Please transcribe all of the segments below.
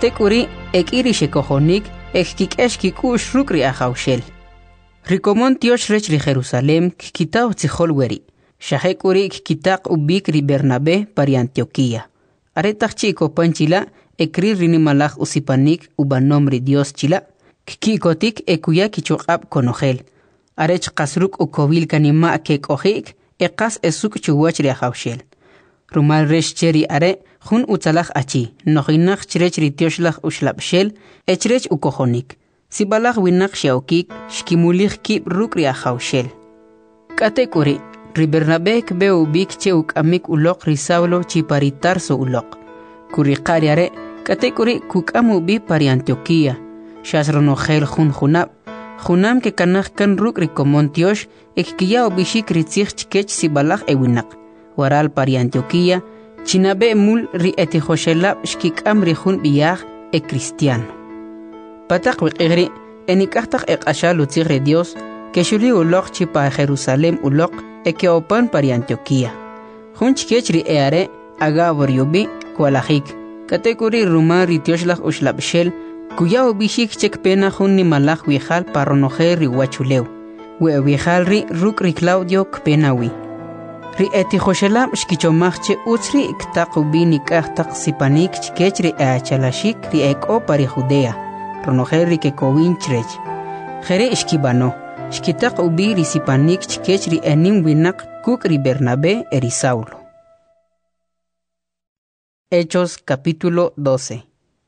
Katekuri ekiri shekohonik ekik'esh kik'ush rukri ajawshel. Rikomon tiosh rech ri Jerusalem kikitaw tzihol weri. Shahekuri kikitaq ubik ri Bernabé pari Antioquía. Aretaq chiko panchila ekri rinimalaj usipanik ubanom ri Dios chila. Kikikotik ekuya kichuqab konojel. Arech qasruk ukobil kanima kekojik eqas esuk chuwach ri ajawshel. Rumal resh cheri are jun utzalaj achi nojinaq chrech ri tioshlaj ushlabshel echrech ukojonik. Sibalaj winaq shaokik shkimulij kib ruk ri ajawshel. Katekuri ri Bernabé kbe ubik che ukamik ulok ri Saulo chipari Tarso ulok. Kuri qari are katekuri kukamu bi pari Antioquía. Shasronojel jun junab. Junam ke kanaj kan ruk ri komon tiosh ekkiya ubishik ri tzij chkech sibalaj ewinaq. Waral pari Antioquía chinabe mul ri etijoshelab shkikam ri jun biyaj e cristiano. Patak wiqigri enikajtak eqashal utzij ri Dios que shuli ulok chipa Jerusalem ulok eke opan pari Antioquía. Jun chkech ri eare agabor yubi kualajik. Katekuri rumar ri tioshlaj ushlabshel kuya ubishik chek pena jun nimalaj wijal parronoje ri huachuleu. We wijal ri ruk ri Claudio kpenawi. Ri etijoshelab shkichomajche utzri iktaq ubi nikajtak sipanik chkech ri eachalashik ri eko pari Judea. Ronoje ri kekowin chrech. Jere ishkibano. Shkitaq ubi ri sipanik chkech ri enim winak kuk ri Bernabé eri Saulo. Hechos capítulo 12.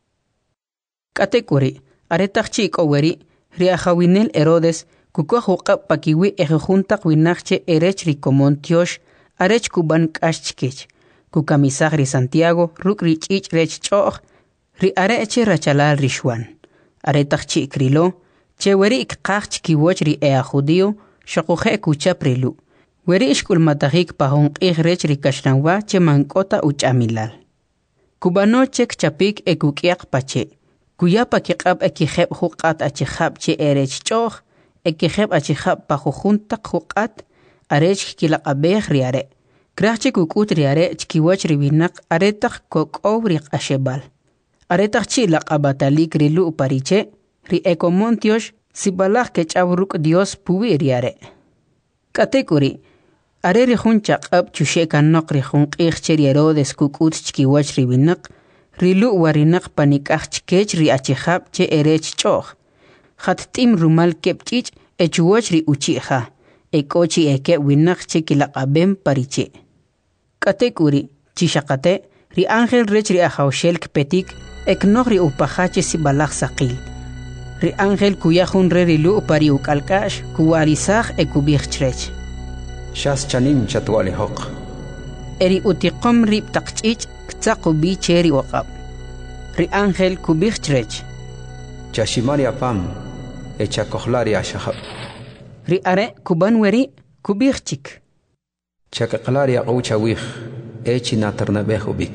Katekuri aretaq chik oweri ri ajawinel Herodes kuko huqab pakiwi ejejuntaq winaqche erech ri komon tiosh arech kuban k'ax chkech. Kukamisaj ri Santiago ruk ri ch'ich rech ch'oj ri areche rachalal ri Xuan. Aretaq chik rilo che weri ikqaj chkiwoch ri ea judío shokuje kuchap rilu. Weri ishkulmatajik pahonqij rech ri kashnanwa che mankota uchamilal. Kubano chek chapik ekukiaq pache. Kuyapa kiqab ekijeb huqat achijab che erech ch'oj ekijeb achijab pajujuntaq huqat arech kilaqabej ri are. Krajche kukut ri are chkiwoch ri winaq aretaq kokow ri qashebal. Aretaq chi laqabatalik rilu pariche ri ekomon tiosh sibalaj kech'aw Dios puwi ri are. Katekuri are ri jun chaq'ab chushekanoq ri jun q'ij che ri Herodes kukut chkiwoch ri winaq rilu warinaq panikaj chkech ri achijab che erech ch'oj. Jattim rumal keb ch'ich echuwoch ri uchija. Ekochi eke winaq che kilaqabem pariche. Katekuri chishaqate ri ángel rech ri ajawshel kpetik eknoj ri upajache sibalaj saqil. Ri ángel kuyajun re rilu pari ukalkash kuwarisaj ekubij chrech. Shas chanim chatwali hoq. Eri utiqom ri ptaqch'ich ktzaq ubi che ri waqab. Ri ángel kubij chrech. Chashimari apam echakojlari ashahab. Ri are kuban weri kubij chik. Chakaqlari aqouchawij echinatarnabej ubik.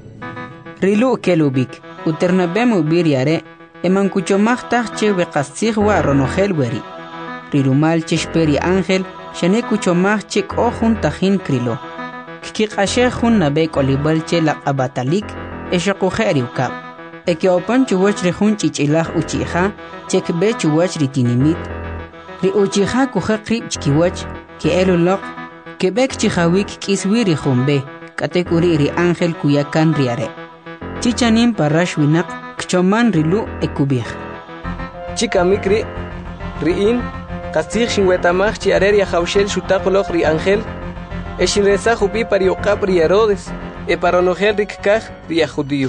Rilu kelubik uternabem ubir yare eman kuchomajtaj che weqastzij wa ronojel weri. Rirumal cheshperi ángel shane kuchomaj che k'ojun tajin krilo. Kkiqashej jun nabe kolibal che laqabatalik eshaquje ri ukab. Eke opan chuwach ri jun chichilaj uchija che kbe chuwach ri tinimit. Ri uchija kuje qrib chkiwach ke eluloq kebek chijawik kiswi ri jumbe. Katekuri ri ángel kuyakan ri are. Chichanim parash winaq kchoman rilu ekubij. Chikamikri riin qastig shinwetamaj chi arer yajawshel shutaqoloq ri ángel eshinresaj upi pari uqab ri Herodes e paronojel rikkaj ri judío.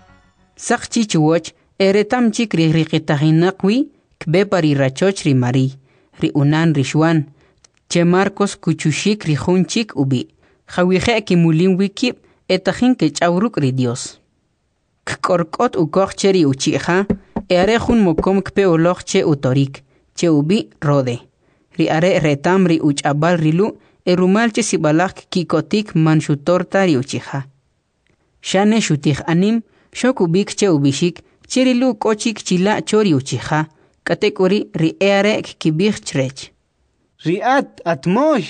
Saq chichuwoch eretam chik ri riqitajinaqwi kbe pari rachoch ri Mari ri unan ri Xuan che Marcos kuchushik ri jun chik ubi. Jawije kimulin wikib etajin kech'awruk ri Dios. Kkorkot ukoj che ri uchija e are jun mokom kpe uloj che utorik che ubi Rode. Ri are retam ri uch'abal rilu e rumal che sibalaj kikotik manshutorta ri uchija. Shane shutij anim shok ubik che ubishik che rilu kochik chila chori uchija. Katekuri ri e are kibij chrech. Riat atmosh.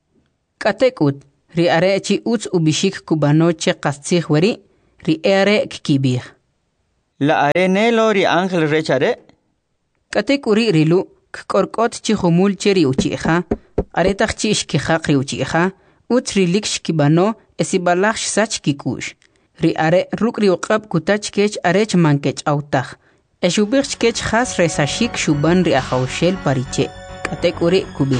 Katekut ri are chi utz ubishik kubano che qastzij weri ri e are kibij. La arenelo ri ángel rechare. Katek uri rilu korkot chi humul cheri uchiha. Aretach chi ishkihakri uchiha. Utsrilik shkibano esibalach sach kikush. Ri are rukri uqab kutach kech arech mankech autach. Eshubich kech has resashik shuban ri ahaushel pariche. Katek uri kubih.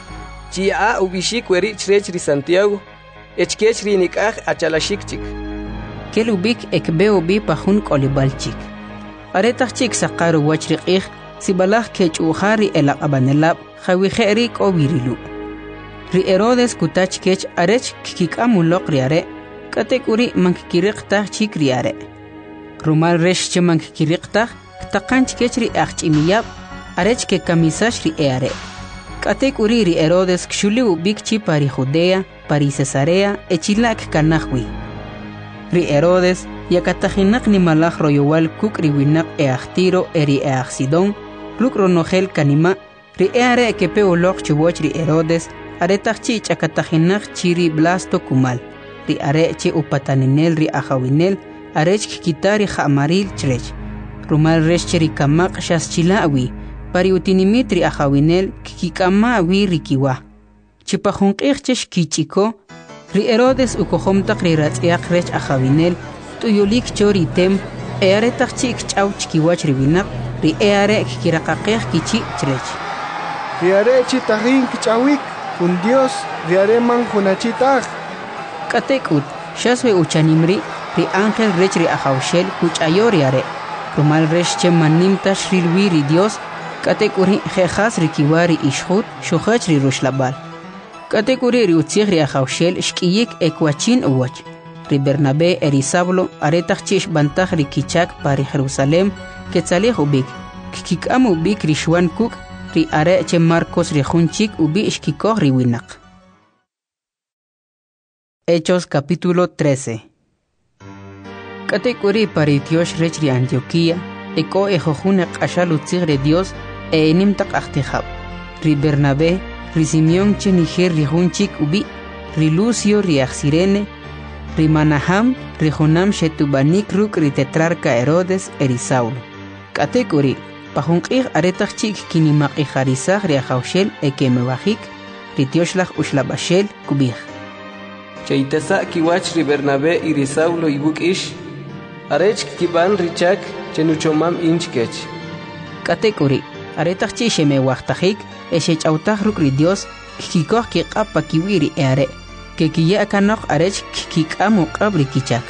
Chia ubishik weri chrech ri Santiago. Echkech ri nikah achalashik chik. Kelubik ekbeo bi pahun kolibalchik. Aretach chik sakaru wachriqih. Sibalach kech uhari elaqabanelab. Khawiheri kobirilu. Ri Herodes kutach kech arech kikikamulok riare. Katek uri mankikiriqtah chik riare. Rumal resh che mankikiriqtah. Ktaqanch kech ri achimiyab. Arech ke kamisash ri eare. Katek uri ri Herodes kshuli ubik chi pari Judea, pari Cesarea, echilak kanahwi. Ri Herodes yakatahinak ni malach royowal kuk riwinak eachtiro eri eachsidon, ruk ronogel kanima, ri eare kepe ulok chiwoch ri Herodes, aretach chi chakatahinak chiri blasto kumal, ri are chi upataninel ri ahawinel, arech kikitari hamaril chrech. Rumal resh chiri kamak shaschilaawi, pari utinimitri ahawinel kikikama awi rikiwa. Chipahunqich kichiko, ri Herodes ukohomtak ri ratziak rech ahawinel, tuyulik choritem, earetach chik chauch kiwach riwinak, ri eare kikirakaqeh kichi chrech. Riare chitahin kichawik, un Dios, riare man hunachitach. Katekut, shaswe uchanimri, ri ángel rech ri ahawshel kuchayo riare. Rumal resh che manimta shrilwi ri Dios, Katekuri jejas rikiwari ishhut shuhach ri rushlabal. Katekuri ri utzig ri ahawshel shkiyik ekwachin uwach. Ri Bernabé eri Saulo aretach chish bantach ri kichak pari Jerusalem ketzalej ubik. Kikikam ubik ri shwan kuk ri are che Marcos ri junchik ubi ishkikoh ri winak. Hechos capítulo 13. Katekuri pari Dios rech ri Antioquía eko ejojune qashal utzig ri Dios enim tak ahtihab. Ri Bernabé, ri Simeón che Niger ri junchik ubi, ri Lucio ri Axirene, ri Manaham, ri Jonam shetubanik ruk ri tetrarca Herodes eri Saulo. Katekuri, pahunqih aretach chik kinimaq iharizah ri ahawshel ekemewahik, ri Tioshlach ushlabashel kubih. Chaitasa kiwach ri Bernabé y ri Saulo ibuk ish, arech kiban richak chenuchomam inchkech. Katekuri, aretach chi shemewahtajik, eshechautaj ruk ri Dios, kikikoh kiqapa kiwiri eare, que kiya kanok arech kikamu qabri kichak.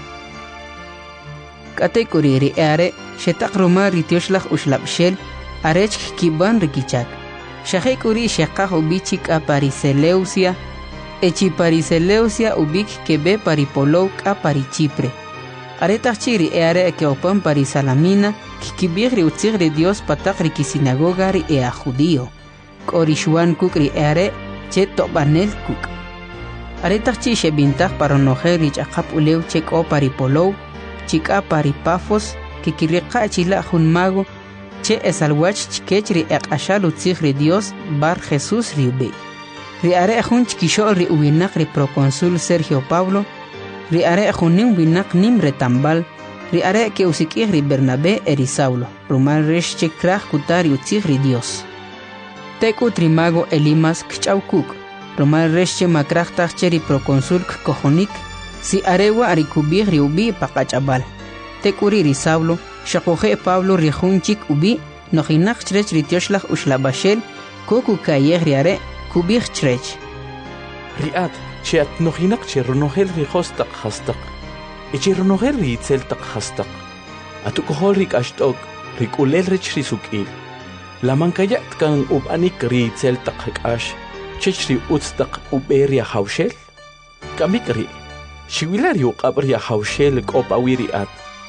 Katekuri ri eare, shetak roma ri Tioshlach ushlabshel, arech kiban ri kichak. Shahekuri shekah ubichik a Pariseleusia, echi Pariseleusia ubik kebe paripolou a Parichipre. Aretach chiri eare que opan Parisalamina, kikibigri utzigri Dios patakri ki sinagoga ri ea judío. Korishuan kuk ri eare, che tobanel kuk. Aretach chi shebintach paronojer ri chakap uleu chek o paripolou, chika paripafos, kikirika chila junmago, che esalwach chikech ri ekashal utzigri Dios bar Jesús ri ube. Ri are junch kishol ri ubinak ri proconsul Sergio Pablo, ri are junin winak nim retambal, ri are que usikih ri Bernabé eri Saulo, rumal resh che krah kutari utzig ri Dios. Teku trimago Elimas kchaukuk, rumal resh che makrah tachche ri proconsul kojonik, si arewa arikubih ri ubi pakachabal. Tekuri ri Saulo, shakoje Pablo ri junchik ubi, nojinak chrech ri Tioshlach ushlabashel, kuku kayeh ri are, kubih chrech. Riat, che at nojinak che ronogel ri hostak hastak. Eche ronogel ri itzeltak hastak. Atukohol rik ashtok, rik ulel rich ri sukil. La mankayat kan ubanik ri itzeltak hakash, chech ri utstak uberia haushel. Kamik ri, shiwilar yuk abria haushel kopawi riat.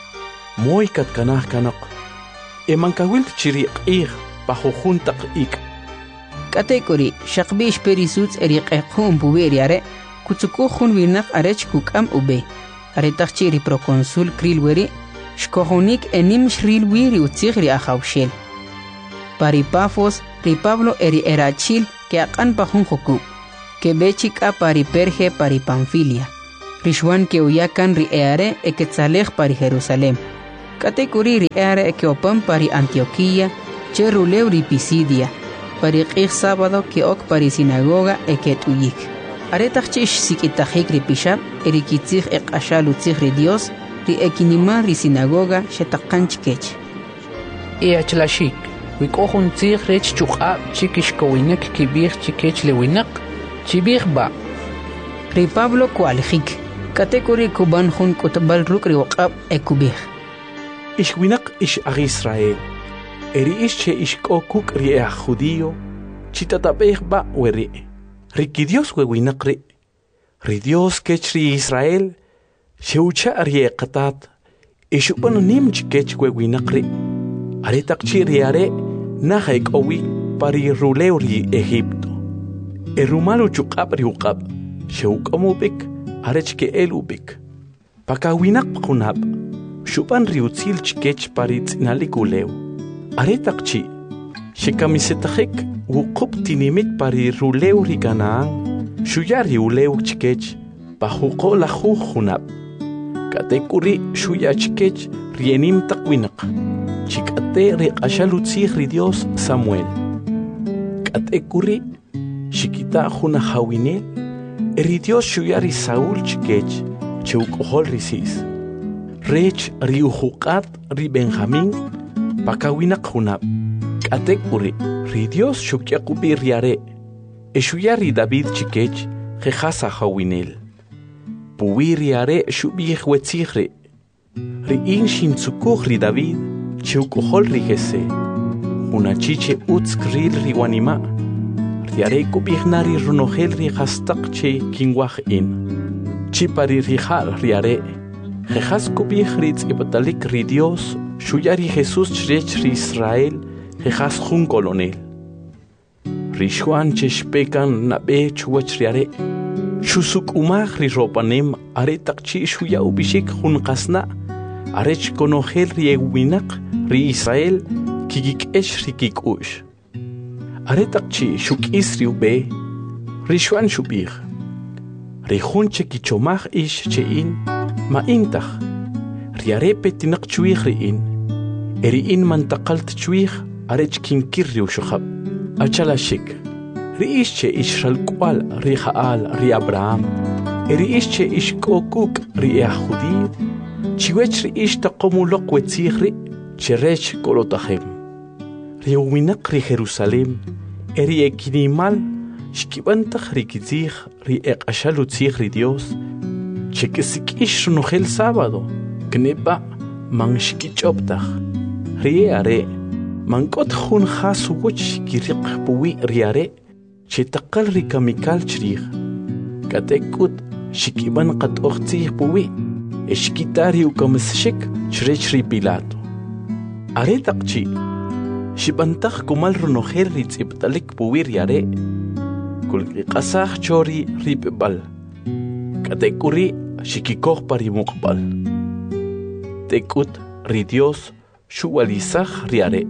Moy kat kanah kanak. E mankawil chiri qih pahujuntak ik. Katekuri, shakbish perisuts eriqeqhum buberiare, kutsukuhun winak arech kukam ube. Aretach chiri proconsul krilweri, shkohonik enim shrilwiri utzigri ahawshel. Paripafos, ri Pablo eri erachil que akan pahun joku, que bechik pari Perge pari Panfilia, rishwan que uyakan ri eare eketzalej pari Jerusalem. Katekuri ri are que opan pari Antioquía, che ruleu ri Pisidia, pari qig sábado que ok pari sinagoga que tuyik. Aretach chish sikitajik ri pishab, erikitzig ashalu ri Dios, ri ekinima ri sinagoga shetakanchkech. Achlashik, wikohun tzig rech chukab chikish kowinek kibir chikech lewinak, chibir ba. Ri Pablo kualjik, katekuri kuban hun kutabal ruk ri waqab ekubir. Ish winak ish ag Israel. Eri ish che ish kokuk ri ag judío, chitatabeh ba weri. Riki Dios we winak ri. Ri Dios kech ri Israel, sheucha ri qatat, ish upan nim chikech we winak ri. Are takchi ri are, nahaik owi pari ruleu ri Egipto. Erumalu chukab ri uqab, sheuk omubik, arechke elubik. Paka winak kunab, Shupan riutzil chikech paritz inaliguleu. Aretakchi, shekamisetachek wukup tinimit pari ruleu riganaan, shuyari uleu chikech, bajuko la junab. Katekuri shuya chikech rienim takwinak, chikate riqashalutzig ri Dios Samuel. Katekuri shikita junahawinel, eri Dios shuyari Saúl chikech, cheukohol risis. Rech ri ujukat ri Benjamín, pakawinak junab. Katekuri ri Dios shukyakubi riare, eshuya ri David chikech, jejasa hawinel. Puwi riare shubih wetzigre, ri in shintzukuj ri David, cheukohol ri Jese. Unachiche utzkril ri wanima, riare kubihnari runogel ri hastak che kingwaj in. Chipari rijal riare, Jejas kubih ritz ibetalik ri Dios, shuyari Jesús chrech ri Israel, jejas jun colonel. Rishuan cheshpekan nabe chuach riare, shusuk umaj ri ropanem, are takchi shuya ubishik jun kasna, arech konogel ri ewinak ri Israel, kigik esh ri kikush. Are takchi shuk isri ube, rishuan shubih. Rihun chekichomaj ish chein, ma intach, riare petinak chuich riin, eriin mantaqalt chuich, arech kinkirri ushukhab, achalashik, riische ishral kwal ri Jaal ri Abraham, eriische ish kokuk ri Judí, chiwech riish taqomulok wetzigri, cherech kolotahem. Riuwinak ri Jerusalem, eri ekinimal, shkibantach ri kizig ri eqashalutzig ri Dios, Chekesik ish runogel sábado, knepa man shkichoptach. Riare, man kot jun hasu wuch kirik puwi riare, chetakal rikamikal chrich. Katekut shikiban kat ochtzih puwi, eshkitari ukamshik chrech ri Pilato. Are takchi, shibantach kumal runogel ritziptalik puwi riare, kulkasach chori ripbal. Katekuri shikikoh pari mukbal. Tekut ri Dios shuwalizach riare.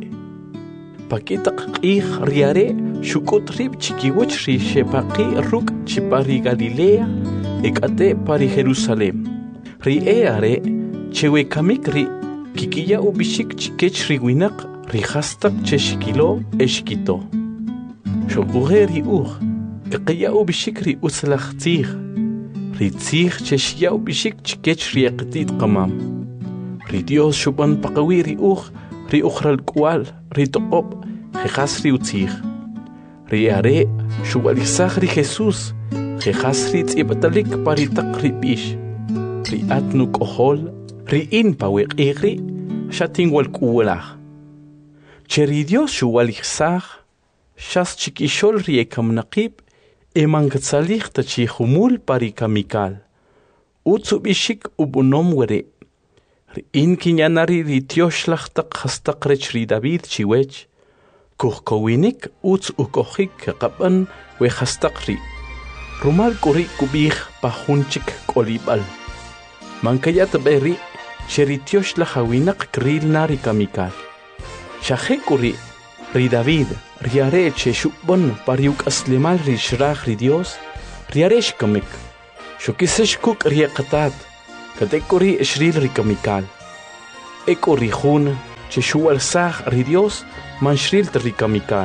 Pakitak qih riare shukut rib chikiwach ri shepaqi ruk chipari Galilea ekate pari Jerusalem. Ri eare chewe kamik ri kikiya ubishik chikech ri winak ri hastak cheshikilo eshkito. Shokuhe ri kikiya ubishik ri uslach tzih. Ritzig cheshia ubishik chikech riaqtit qamam. Ri Dios shuban paqawi ri ukhral kwal, ri toqob, jejas ri utzig. Ri are shuwalisach ri Jesús, jejas ri tzibetalik paritak ri bish. Ri atnu kohol, ri in pawek igri, shatin wal kuwalach. Che ri Dios shuwalisach, shas chikishol ri ekamnaqib, emangatzalich tachihumul pari kamikal. Utsubishik ubunom were. In kinyanari ri tioshlachtak hastak rech ri David chiwech. Kuhkowinik uts ukohik kapan we hastak ri. Rumal kuri kubih pahunchik kolibal. Mankayat beri cheri tioshlachawinak kril nari kamikal. Shahe kuri ri David. Riare che shukbon pariuk aslemal ri shrach ri Dios, riare shkamik. Shukisesh kuk riaqatat, katekuri shril ri kamikal. ekorrijun che shualsaj ri Dios manshril trikamikal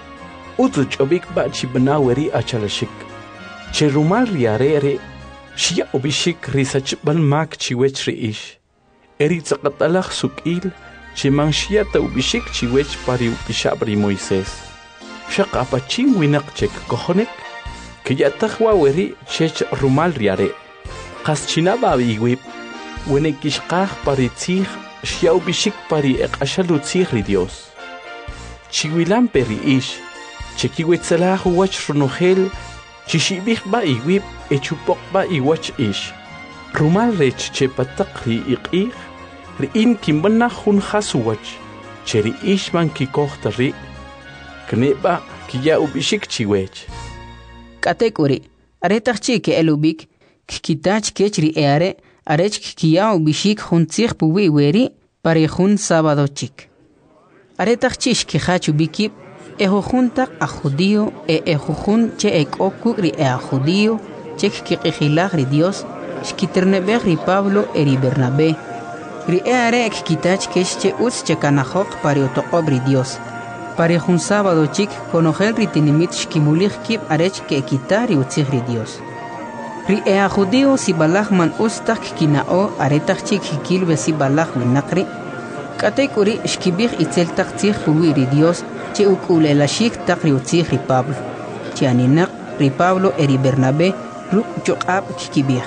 utu chobik ba chibnaweri achalashik che rumal riarere shia obishik risach balmak chiwech riish eri tsaqatalaj sukil che manshia ta ubishik chiwech pari upishabri Moisés shaqapachin winak chek kohonek que ya tajwa weri chech rumal riare qaschinaba biwib wenekishqaj paritzij xiaw bishik pari eqashalutzij ri Dios chiwilan peri ish chekiwetzelaj wach runojel chishibij ba iwib echupok ba iwach ish rumal rech chepataq ri iqij ri in kimbana jun hasuwach cheri ish man kikojta ri kneba kiya ubishik chiwech Katekuri, aretachchi ke elubik, kitach kechri eare, arech kiao bishik huntzich puwi weri, pare hun sábado chik. Aretachchish que hachu bikip, juntak a judío, jun che okukri a judío, chek kikilagri Dios, skiternebegri Pablo eri Bernabé. Ri eare kitach keche uts chekanahok pare otokobri Dios. Pare un sábado chic conocer ritinimit shkimulich kib arech que quitari utzigri Dios. Ri ea judío si balach man ustak kinao aretach chic hikilbe si balach winakri. Katekuri shkibich itzeltak tzig puwiri Dios che ukule la shik tak ri utzigri Pablo. Che aninak ri Pablo eri Bernabé ruk chokab kikibich.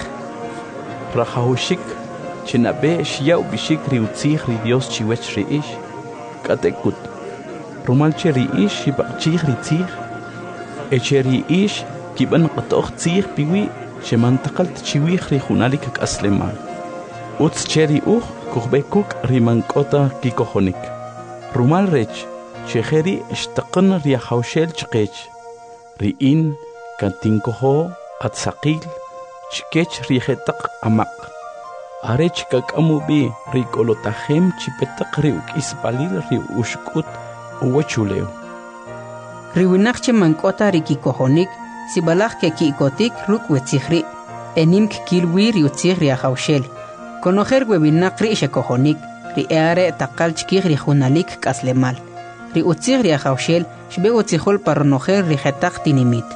Rajahushik chinabe shiau bishik ri utzigri Dios chiwech ri ish. Katekut. Rumal cheri ish shibachich ritzich echeri ish kiban qatoch tzich piwi shemantakal tchiwich ri junalik aslemal uts cheri kukhbekuk rimankota kikohonik rumal rech cheheri ishtaqan ri hawshel chqech ri in kantinkoho atsaqil chkech ri hetaq amaq arech kakamubi ri kolotahem chipetaq ri ukisbalil ri ushkut Uwachuleo. Riwinakche mankota rikikohonik, si balach ke kikotik ruk wetzihri, enim kilwi riutzihri a haushel. Conocer webinakri shekohonik, ri eare takalchkih ri junalik kaslemal. Ri utzihri a haushel, shbe utzihol paronoher ri hetak tinimit.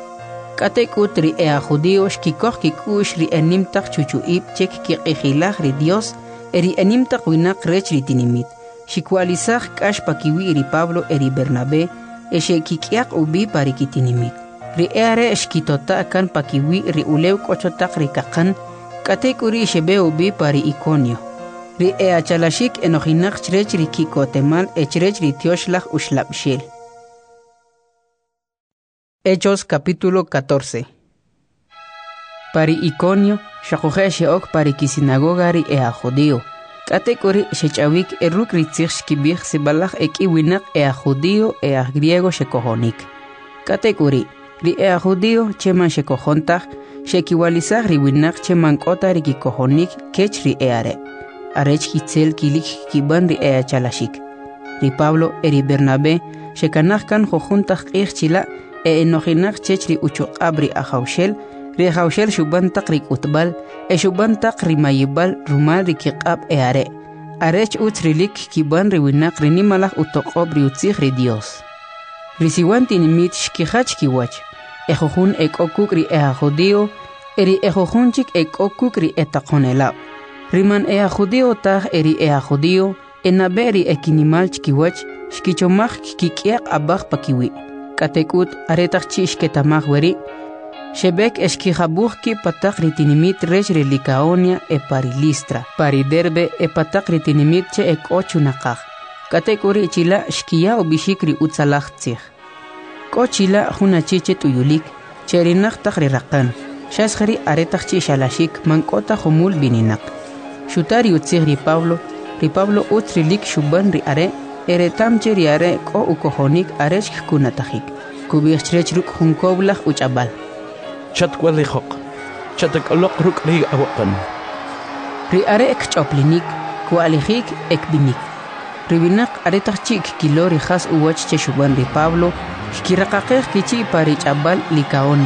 Katekut ri ea judío shkikoh kikush ri enim tak chuchuib chek kikihilach ri Dios, eri enim tak winak rech ri tinimit. Shikualizaj kash pakiwi ri Pablo eri Bernabé, eshe kikiak ubi parikitinimik. Ri eare eshkitota kan pakiwi ri ulew kochotak ri kakan, katekuri shebe ubi pari Iconio. Ri ea chalashik enojinak chrech ri kikotemal echrech ri tioshlach ushlapshil. Hechos capítulo 14. Pari Iconio, shakuhe sheok pari kisinagoga ri ea judío. Katekuri shechawik eruk ritzich shkibich sibalach winak ea judío ea griego shekohonik. Katekuri ri ea judío cheman shekohontach shekiwalizach ri winak cheman kota ri kikohonik kech ri eare. Arech kitzel kilik kiban ri ea chalashik. Ri Pablo eri Bernabé shekanach kan jojuntach chila enojinak chech ri uchuqabri a haushel ri haushel shubantak ri utbal shubantak ri mayibal rumal ri kiqab eare arech utrilik kiban ri winak ri nimalach utoqob ri utzich ri Dios ri siwanti nimit shkihach kiwach ejojun ekokuk ri ea judío eri ejojunchik ekokuk ri etaqonela riman ea judío taj eri ea judío enaberi ekinimal chkiwach shkichomach kikiaq abach pakiwi katekut aretach chishketamach weri Shebek esquijabuhki patak ritinimit rech relicaonia e parilistra, pariderbe e patak ritinimit che ek ochunakaj. Katekuri chila shkia obishikri utzalachtzich. Kochila hunachiche tuyulik, cherinak takri rakan. Shashari aretak chishalashik mankota humul bininak. Shutari utzigri Pablo utrilik shuban ri are, eretamche ri are ko ukohonik arech kunatajik. Kubirchrech ruk hunkoblach uchabal. Chatwalihok, chatakalok ruk ri awakan. Ri are ek choplinik, kualihik ek binik. Ribinak aretak chik kilori has uwach cheshuban ri Pablo, shkirakakeh kichi parich abal likaoni.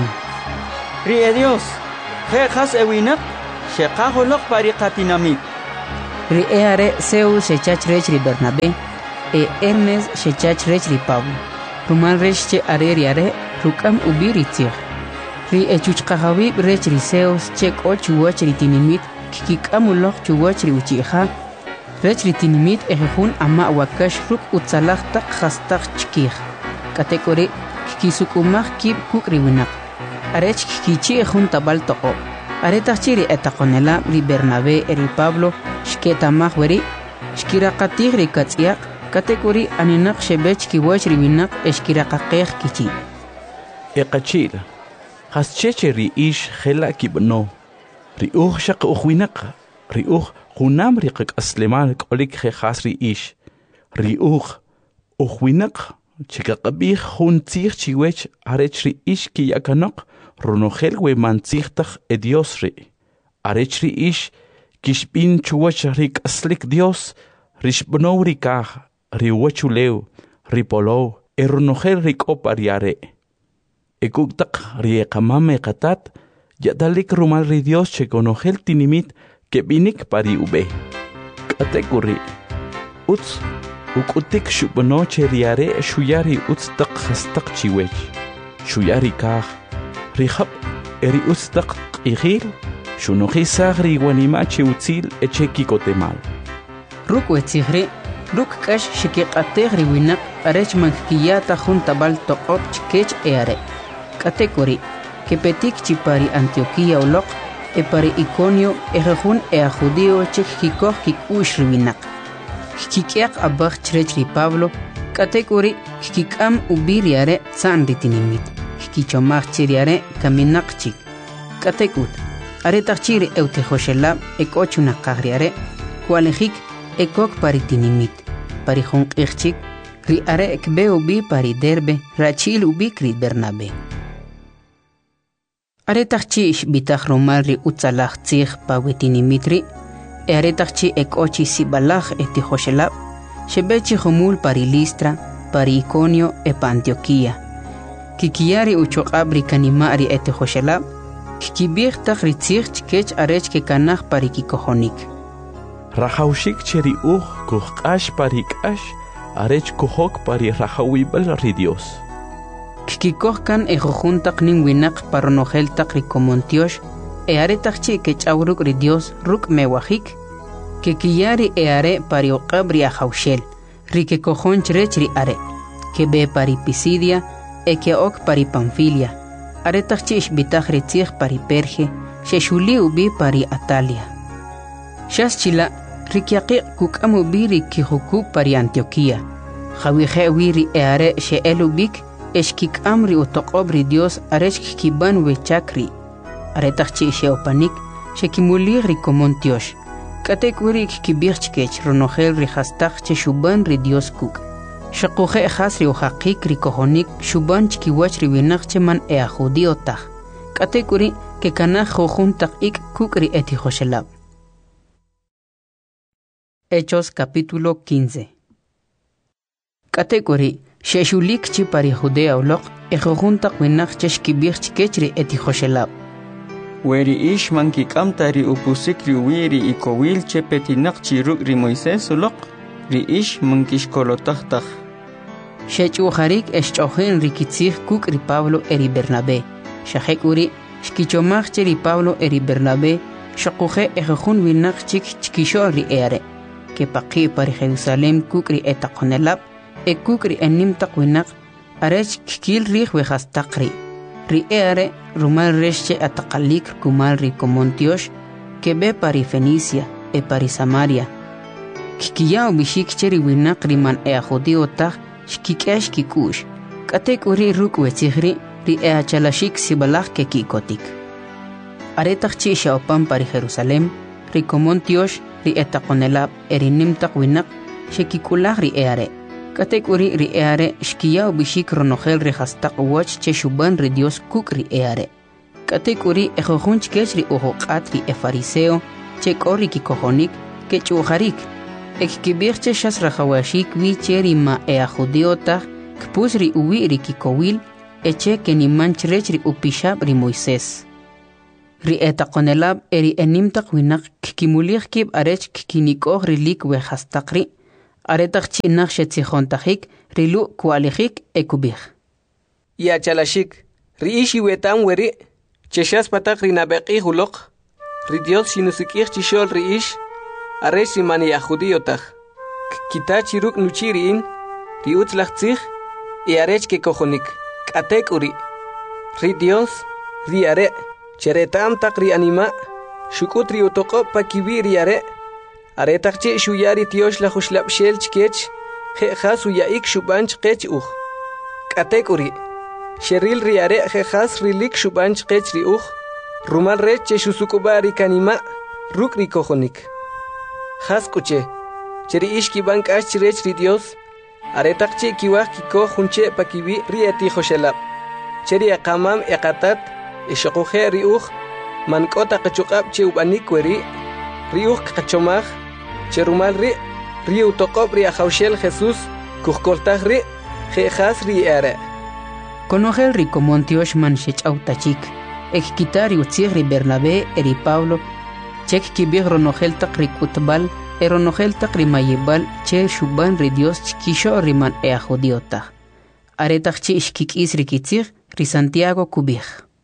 Ri Dios, he has ewinak, shekaholok pariqatinamik. ri eare Zeus shechach rech ri Bernabé Hermes shechach rech ri Pablo rumal rech che are rukam ubiri tzir ri echuchqahawi rech ri Zeus che koch wach ri tinimit kikikamuloq chuwach ri uchiha rech ri tinimit ejejun ama wakash ruk utzalaq taq khastaq chkih katekori kikisukumaj kib kukri winaq arech kikichi ejun tabal toqo aretachiri etaqonela ri Bernabé ri Pablo shketamaj weri shkiraqatij ri katz'iaq katekori aninaq shebech kiwach ri winaq eshkiraqaqej kichi eqachila hascheche ri ish khela kibno ri shaq winaq ri qunam ri qasleman qolik khas ri ish ri winaq chikaqabij hun tzig chiwech arech ri ish ki yakanoq runogel we mantzigtaj e Dios ri arech ri ish kishpin chuwach ri qaslik Dios rishbno ri kaj ri wachulew ri polow runogel ri qopariare ekuktaq ri qamame qatat yadalik rumal ri Dios chekonogel tinimit que binik pari ube katekuri uts ukutik shubnoche riare shuyari uts taq khastaq chiwech shuyari kaj rihab eri uts taq qihil shunoqi sagri wanima chiutzil echeki kotemal ruk wetzigri ruk kash shikiqategri winaq arech mankiyata juntabal toqop chkech eare katekuri que petik chipari Antioquía uloq pari Iconio ejejun a judío chekikoj kikush riwinaq kikiaq abaj chrech ri Pablo katekuri kikam ubiriare san ritinimit kikichomaj chiriare kaminaqchik katekut aretachiri eutejoshela ekochuna qagriare kualejik ekok paritinimit pari jonqixchik ri are ekbe ubi pari Derbe rachil ubi kri Bernabé aretachchi bitaj romal ri utzalaj tzig pawetinimitri aretachchi ekochi sibalaj etijoshelab shebechi homul pari Listra pari Iconio pa Antioquía kikiyari uchoqabri kanimari etijoshelab kikibij taj ri tzig chkech arech ke kanaj pari kikojonik rajawshik cheri kuqash pari k'ash arech kohok pari rajawibal ri Dios kikikohkan ejojuntaq nin winaq paronogel taq ri komontiosh aretachchi ke chawruk ri Dios ruk mewajik kikiyari are pari oqabri ajawshel ri ke kojon chrech ri are ke be pari Pisidia ke ok pari Panfilia aretachchi bitaj ri tzig pari Perge sheshuli ubi pari Atalia shaschila rikyaqi kukamu biri kihuku pari Antioquía khawije wiri are sheelubik eshkik amri utoqobri Dios arech kiban we chakri aretachchi sheopanik shekimulig ri komontiosh katekuri kibirchkech ronogel ri hastaq che shuban ri Dios kuk shaquje khasri uhaqik ri kohonik shuban chkiwach ri winaq cheman judío taj katekuri ke kanaj jojuntaq ik kuk ri etijoshelab Hechos capítulo 15 katekuri sheshulik chi pari Judea uloq ejojuntaq winaq cheshkibij chkechri etijoshelab weri ish mankik'amta ri upusik ri wiri ikowil chepetinaq chi ruk ri Moisés uloq ri ish mankishkolotajtaj shech'ujarik eshch'ojin ri kitzij kuk ri Pablo eri Bernabé shajekuri shkichomaj che ri Pablo eri Bernabé shaquje ejojun winaq chik chkisho ri eare que paqi pari Jerusalem kuk ri etaqonelab kuk ri enimtaq winaq arech kikil rij wejastaqri ri eare rumal reshche ataqalik kumal ri komontiosh que be pari Fenicia pari Samaria kikiyaw bishik cheri winaq riman judío taj shkikesh kikush katek uri ruk wetzigri ri chalashik sibalaj ke kikotik aretachchi shaopan pari Jerusalem ri komontiosh ri etaqonelab erinimtaq winaq shekikulaj ri eare katek uri ri eare shkiyaw bishik ronogel ri hastaq wach che shuban ri Dios kuk ri eare katek uri ejojun chkech ri ujoqat ri fariseo che kori kikojonik ke chujarik ekibij che shas rajawashik wi cheri ma judío taj kpus ri uwi ri kikowil eche ke ni manchrech ri upishab ri Moisés ri etaqonelab eri enimtaq winaq kikimuliq kib arech kikinikoj rilik wejastaqri aretaq chinaq xetzijontajik rilu kualijik ekubij. Ya chalashik, ri ishi wetam weri, cheshas patak rinabeqi hulok, ri Dios shinusikij chishol ri ish, arech rimani ya judiotaj. Kita chiruk nuchiriin, ri utzlachtzij, y arech ke kojonik, katek uri. Ri Dios, ri are, cheretam tak ri anima, shukut ri utoko pa kibi ri are, aretakchi shuyari tiosh la hushlapshel chkech, jejas uyaik shubanch kech uj. Katek uri. Sheril ri are jejas rilik shubanch kech ri uj, rumal rech che shusukuba ri kanima, ruk ri kojonik. Jas kuche, cheri ishki bank ash chirech ri Dios, aretakchi kiwaj kiko junche pa kibi ri eti joshelab. Cheri akamam ekatat, ishokuje ri uj, mankota kachukab che ubanik weri, ri uj kachomaj, cherumal ri utokob ri ajaushel Jesús, kujkoltaj ri, jejas ri are. Conogel ri komontiosh man shechautachik, ekitari utzig ri Bernabé eri Pablo, chek kibig ronogel tak ri kutbal, eronogel tak ri mayibal, che shuban ri Dios chikisho ri man jodiota. Aretak chi ishkikis ri kitzig ri Santiago kubig.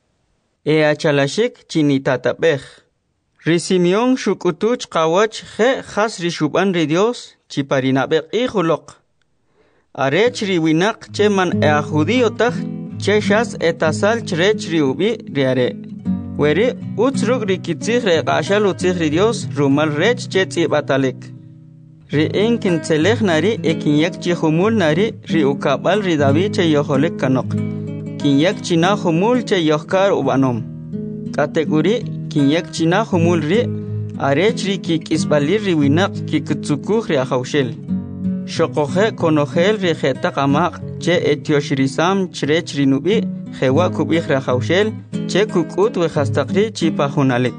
Achalashik chinitatapej. Ri Simeón shukutuch kawach jas ri shuban ri Dios chiparinabek ihulok. Arech ri winak che man judiotaj che shas etasal chrech ri ubi ri are. Weri utzruk ri kitzig re qashal utzig ri Dios rumal rech che tzibatalek. Ri enkin tselej nari ekinyak chi humul nari ri ukabal ri David che yoholek kanok. Kinyak china humul che yohkar ubanom. Kategori kinyak china humul ri arech ri kikisbalir ri winak kikutsukuj ri ajaushel. Shokoje konogel ri jeta qamaq che etioshrisam chrech ri nubi jewa kubij ri ajaushel che kukut wejastaqri chipajunalek.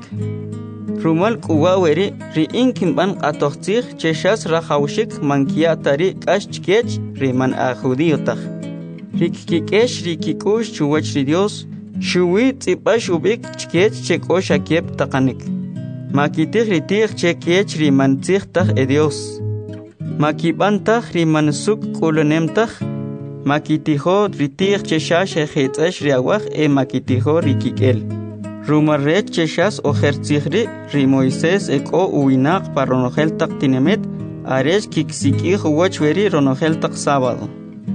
Rumal kuwa weri ri inkin ban qatoqtzig che shas rajaushik mankiatari kashchkech ri man judiotaj. Ri kikesh ri kikush chuwach ri Dios shuwi tzipash ubik chkech che kosha kiep taqanik. Makitij ri tij che kech ri mantzig taj e Dios. Makibantaj ri mansuk kulunemtaj. Makitijo ri tij che shash e jetzesh ri awaj e makitijo ri kikel. Rumarrech che shas ojertzigri ri Moisés eko uwinak pa ronogel tak tinemet aresh kiksikij uwach weri ronogel tak sábado.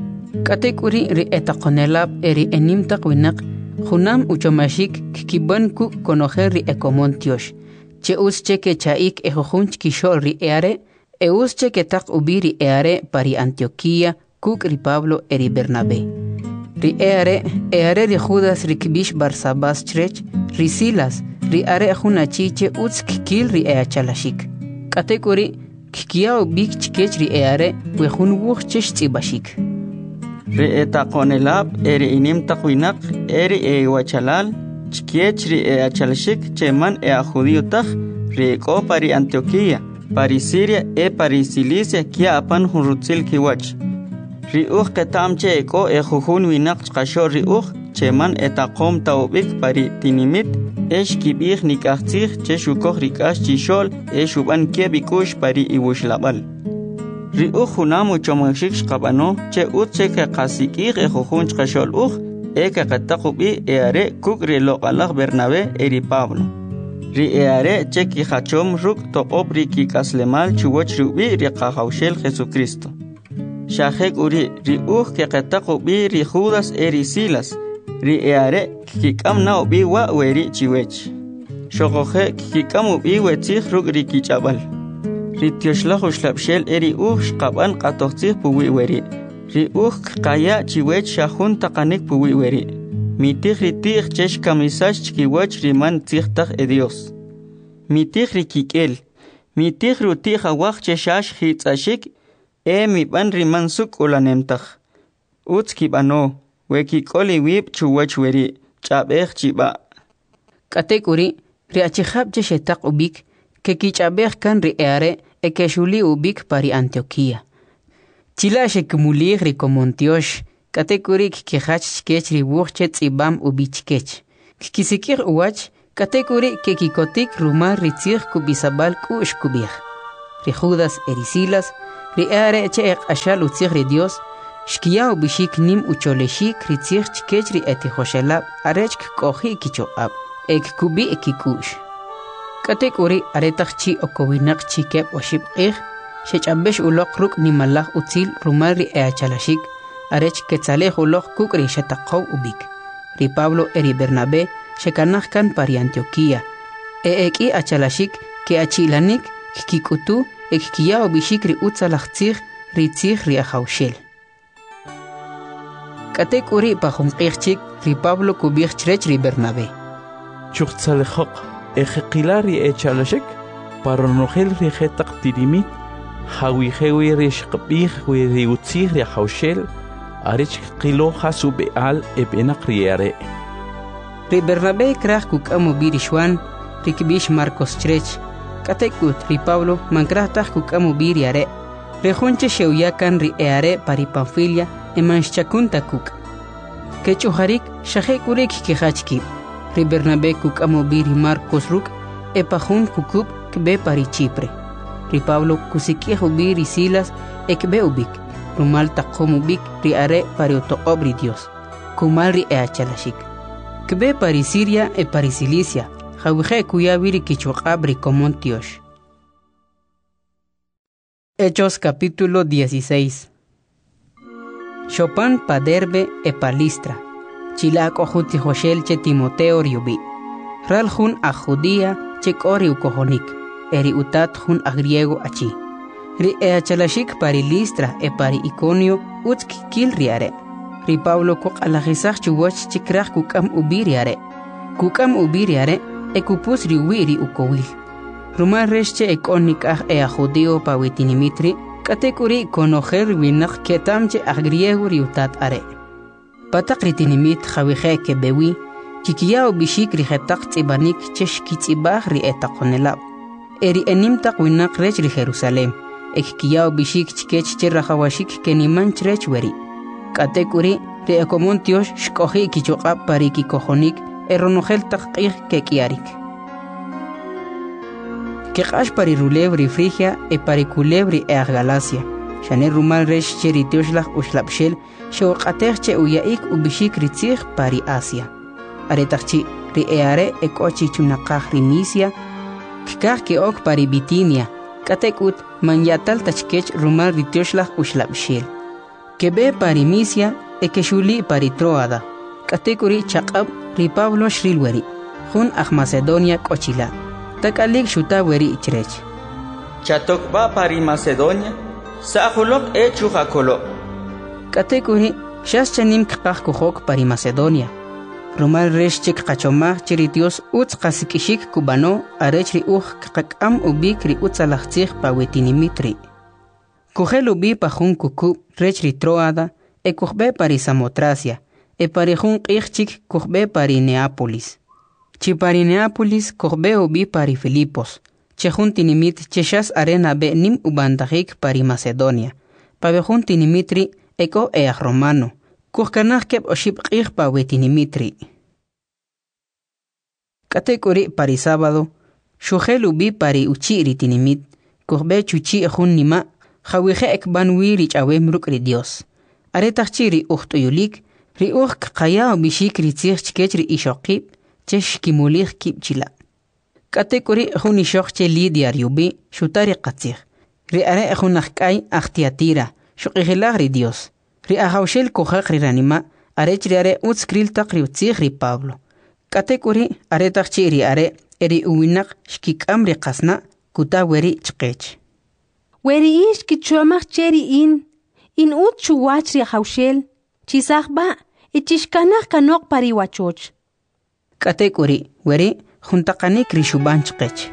Katek uri ri etaqonelab eri enimtaq winak junam uchomashik kikiban ku konogel ri ekomontiosh. Che us che ke chaik ejojunch kishol ri eare e us che ke tak ubi ri eare pari Antioquía kuk ri Pablo eri Bernabé. Ri eare ri Judas ri kibish Barsabas chrech ri Silas ri are junachi che uts kikil ri chalashik. Katek uri kikia ubik chkech ri eare wejun wuch chesh tzibashik. Ri etaqonelab eri inim taqwinak eri wachalal chkiech ri achalashik cheman judiotaj ri eko pari Antioquía pari Siria pari Cilicia kia apan hunrutzil kiwach. Ri uj ketam che eko jujun winak chqashor ri uj cheman etaqom taubik pari tinimit kibij nikajtzig che shukoj ri k'ax chixol shuban kiebikush pari iwuxlabal. Ri uj junam uchomashik xqabano che utche ke qasikij jujun chqashol uj ke qataqubi are kuk ri loqalaj Bernabé eri Pablo. Ri are che kijachom ruk toqob ri kikaslemal chuwach rubi ri qajaushel Jesucristo. Shajek uri ri uj ke qataqubi ri Judas eri Silas. Ri are kikam na ubi wa weri chiwech. Shokoje kikam ubi wetzig ruk ri kichabal. Ri tioshlaj uxlapshel eri uj xqaban qatoqtzig puwi weri. Ri uj qaya chiwech shajun taqanik puwi weri. Mitij ri tij chesh kamisash chkiwach ri man tzigtaj e Dios. Mitij ri kikel. Mitij ri utij awaj cheshash hitzashik mi ban ri man suk ulanemtaj. Utz kibano. Wekikoli wib chuwach weri, chabej chiba. Katek uri, ri achihab che shetak ubik, ke kichabej kan ri eare, ke shuli ubik pari Antioquía. Chila shekumulig ri komontiosh, katek uri kikihach chkech ri wuch che tzibam ubi chkech. Kikisikir uwach, Katekuri que kikotik rumar ritzig kubisabal kush kubih. Ri Judas erisilas, ri are che ashal utzig ri Dios, shkiya bishik nim ucholeshik ritzig chkech ri etihoshelab arechk kohi kichoab, ek kubi ekikush. Katekuri aretachchi okowinak chikep oshib shechambesh ulok ruk nimallah utzil rumar ri eachalashik, arech ketzaleh ulok kukri shataqaw ubik. Ri Pablo eri Bernabé shekanach kan pari Antioquía. Eki achalashik ke achilanik kikutu ekkiya obishik ri utzalachtzig ritzig ri ajaushel. Katekuri pajumqirchik ri Pablo kubirchrech ri Bernabé. Chuchtzalejok ejeqilari echalashik paronogel ri jetaq tirimit hawijewi ri shqbih ri utzig ri ajaushel arich qilo hasu beal ebenak riare. Ri Bernabé krach kukamu birishwan ri kibish Marcos chrech. Katekut ri Pablo mankrach kukamu biriare. Ri junche sheuyakan ri eare pari Panfilia emanshchakunta kuk. Kechuharik shahekurik kihachki. Ri Bernabé kukamu biri Marcos ruk epahun kukup kbe pari Chipre. Ri Pablo kusikiehu biri Silas ekbe ubik. Rumal taqomu bik ri are pari otoobri Dios. Kumal ri eachalashik. Kbe pari Siria e pari Cilicia. Jawije kuya viri kichuqabri Comontiosh. Hechos capítulo 16. Chopin pa Derbe e pa Listra. Chilak ojuti Joshel che Timoteo riubi. Ral jun a Judía che kori ukohonik. Eri utat jun a griego achi. Ri eachalashik pari Listra e pari Iconio utski kil riare. Ri Pablo kuk alajisach chuwach chikrach kukam ubiriare. Kukam ubiriare e kupus riwiri ukowil. Rumar resche e konik e a judío pa witinimitri, katekuri konojer winak ketamche a griego riutat are. Patak ritinimit jawije ke bewi, chikiao bishik rijetak tzibanik chesh kitzibah ri etakonelab. Eri enimtak winak rech ri Jerusalem, ekkiao bishik chikech cherrajawashik keniman chrech weri. Katekuri ri Comontiosh shkohi kichoqab pari kikohonik, eronogel taqih ke kiarik. Keqash pari rulebri Frigia e pari culebri e Galacia. Shane rumal resh cheritioshlah ushlapshel shewqatech che uyaik ubishik ritzig pari Asia. Aretachchi ri eare e kochi chunaqah ri Misia. Kikah ke ok pari Bitinia. Katekut manyatal tachkech rumal ritioshlah ushlapshel. Kebe pari Misia e keshuli pari Troada. Katekuri chaqab ri Pablo shrilweri. Jun aj Macedonia kochila. Takalik shuta weri ichrech. Chatokba pari Macedonia. Sahulok e chujakolo. Katekuri shas chanim kqaq kuhok pari Macedonia. Rumal resh chik qachomah chiritios utz qasikishik kubano arech ri qaqam ubik ri utzalachtzig pa wetinimitri. Kuhel ubi pa jun kuku rech ri Troada e kuhbe pari Samotracia. E pari jun qixchik kuhbe pari Neápolis. Chi pari Neápolis kuhbe ubi pari Filipos. Che jun tinimit cheshas arena be nim ubandajik pari Macedonia. Pa be jun tinimitri eko eaj romano. Kuhkanaj keb oshib qix pa wetinimitri. Katekuri pari sábado. Shujel ubi pari uchiri tinimit. Kuhbe chuchi jun nima. Jawije ekban wiri chawem rukri Dios. Aretachiri uhtuyulik. Ri qaya bishik ritzig chkech ri ishokib. Chesh kimulich kib chila. Katekuri jun ishok che Lidia riubi. Shutari qatzig. Ri are jun akay achtiatira. Shuqihilag ri Dios. Ri ajaushel kohak ri ranima. Arech ri are utskril tak ri utzig ri Pablo. Katekuri aretachchi ri are. Eri uwinak shkikam ri qasna. Kuta weri chkech. Weri ish kichuamach cheri in ut chuwach ri ajaushel. Chisakba. Ichishkanach kanok pari wachoch. Katekuri, weri, juntakanik rishuban chkech.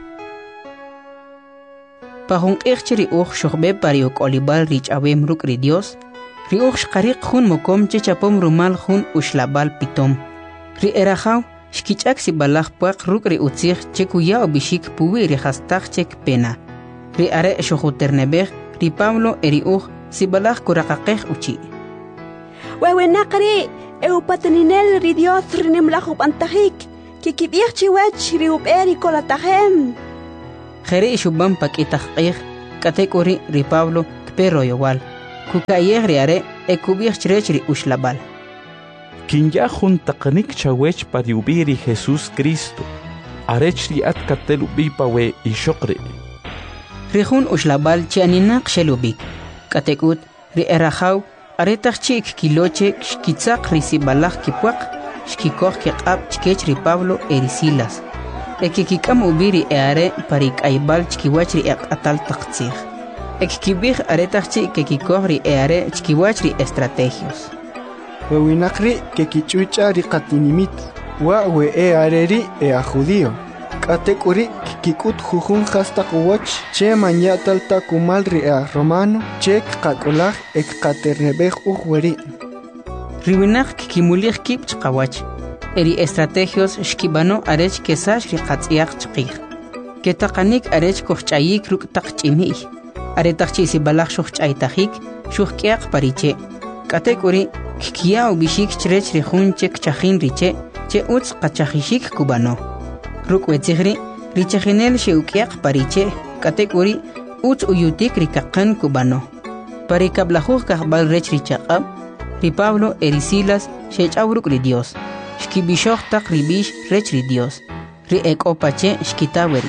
Pahung ichri shokbe pari olibal rich awem ruk ri Dios, ri shkarik jun mokom chechapom rumal jun ushlabal pitom. Ri erajaw, shkichak si balach puak ruk ri utzig chekuya obishik puwi ri hastach chek pena. Ri are shokuternebech, ri Pablo eri si balach kurakakech uchi. Wewe nakari, eu pataninel ri Dios rinimlajop antahik, kikib'ij chiwach riub'eri kolatajem. Jeri shubam pakitaq'ij k'atek'uri ri Pablo k'pe royowal kuka'yej ri are ekub'ij chirech ri uxlabal. Kinya juntaqnik chawech pariubiri Jesús Cristo. Arech riat katelubi pawe ishokri. Rijun uxlabal chianinaq xelubik. K'atek'ut ri erajaw aretaq chik kiloche xkitzaq risibalaj kipuaq xkikoj kiq'ab chkech ri Pablo erisilas. Ekikik'am ubiri eare pari k'aybal chkiwach ri eq'atal taqtzij. Ekkibij aretaq chik kekikoj ri eare chkiwach ri estrategios. Wewinaqri kekich'uch'a ri qatinimit wa we eareri a judío. K'atek'uri kik'ut jujun hastaq uwach che manyatal takumal ri a romano che qak'ulaj ekqaterebej weri. Riwinaq kikimulij kib chqawach. Eri estrategios xkibano arech kesax ri qatz'iyaq chqij. Ketaqanik arech kojch'ayik ruk' taq ch'imi'j. Aretaq ch'isibalaj xojch'aytajik xojk'yaq pariche. K'atek'uri kikiya ubixik chirech ri jun che kchajin riche che utz qachajixik kubano. Ruk' wetzijri richajinel xeuk'yaq pariche k'atek'uri utz uyutik ri kaqan kubano. Pari kablajuj kajbal rech ri chaq'ab ri Pablo erisilas xech'aw ruk' ri Dios. Xkibixoj taq ri bix rech ri Dios. Ri ek'opache xkitaweri.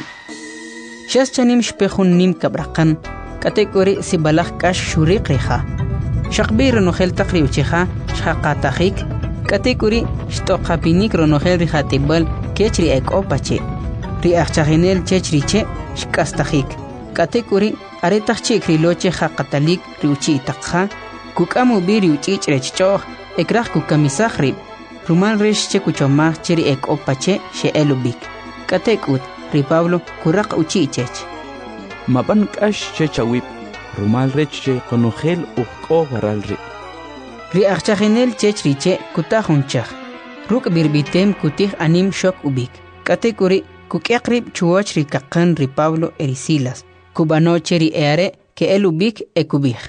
Xas chanim xpejun nim kabraqan k'atek'uri sibalaj k'ax xuriq rija. Xaqbi ronojel taq ri ucheja xjaqatajik k'atek'uri xt'oqapinik ronojel ri jatib'al kech ri ek'opache. Ri ajchajinel chech riche xk'astajik. K'atek'uri aretaq chik ri loche jaqatalik ri uchi'taqja kuk'am ubi ri uch'ich' rech ch'o'j ekraj kukamisaj rib. Rumal rex che kuchomaj che ri ek'opache xe'el ubik. K'atek'ut ri Pablo kuraq uchi'chech. Maban k'ax che chawib. Rumal rech che konojel uq'o waral ri. Ri ajchajinel chech riche kutajunchaj. Ruk' birbitem kutij anim xok ubik. K'atek'uri kuk'yaq rib chuwach ri kaqan ri Pablo erisilas. Kubano che ri eare ke'el ubik ekubij.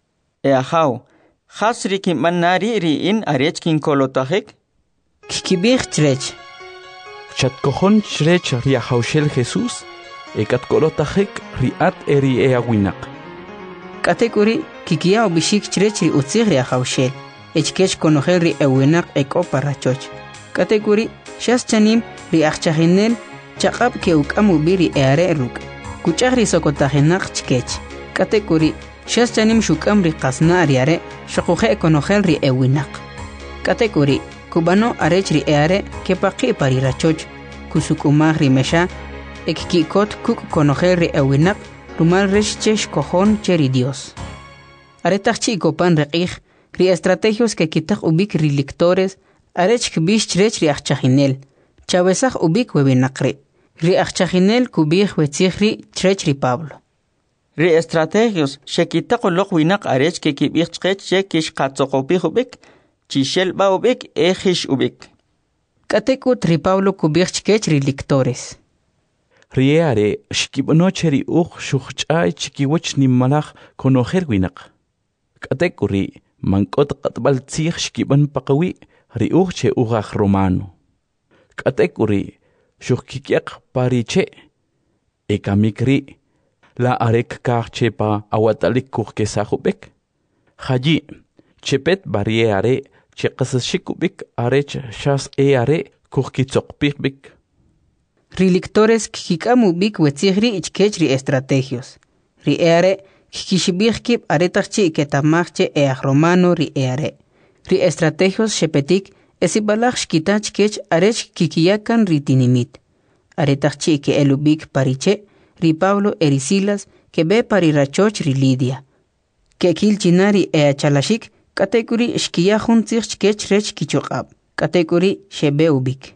Eajaw, jas ri kinmanari ri in arech kinkolotajik? Kikibij chirech. Chatkojon chirech ri ajawshel Jesús ekatkolotajik riat eri eawinaq. K'atek'uri kikiya ubixik chirech ri utzij ri ajawshel. Echkech konojel ri ewinaq ek'opa rachoch. K'atek'uri xas chanim ri ajchajinel chaq'ab ke uk'am ubi ri eare ruk'. Kuch'aj ri sokotajinaq chkech. K'atek'uri xas chanim xuk'am ri qasna' ri are xoquje konojel ri ewinaq. K'atek'uri kubano arech ri eare kepaqi pari rachoch kusuk'umaj ri mexa ekkikot kuk' konojel ri ewinaq rumal rex che xkojon che ri Dios. Aretaq chi kopan req'ij ri estrategios que kitaq ubik ri lictores arech kbix chirech ri ajchajinel chawesaj ubik webinaqri. Ri ajchajinel kubij wetzij ri chirech ri Pablo. Ri estrategios xekitaq uloq winaq arech ke kib'ij chqech che kixqatzoqopij ubik chixelb'a ubik ejix ubik. K'atek'ut ri Pablo kubij chkech ri lictores. Ri eare xkib'no che ri uq xujch'ay chikiwach nimmalaj konojel winaq. K'atek'uri mank'ot q'atb'al tzij xkib'an paqawi ri uq che uqaj romano. K'atek'uri xujkikyaq pariche ekamik ri la arek kaj che pa awatalik kujkesaj ubik. Jayi chepet bari eare che qasashik ubik arech xas eare kujkitzoqpij bik. Ri lictores kikik'am ubik wetzij ri ichkech ri estrategios. Ri eare kikixibij kib aretaq chi ketamaj che eaj romano ri eare. Ri estrategios xepetik esibalaj xkita chkech arech kikiyakan ri tinimit. Aretaq chi ke'el ubik pariche ri Pablo erisilas kebe pari rachoch ri Lidia. Kekil china ri eachalashik k'atek'uri xkiya jun tzij chkech rech kichoq'ab. K'atek'uri xebe ubik.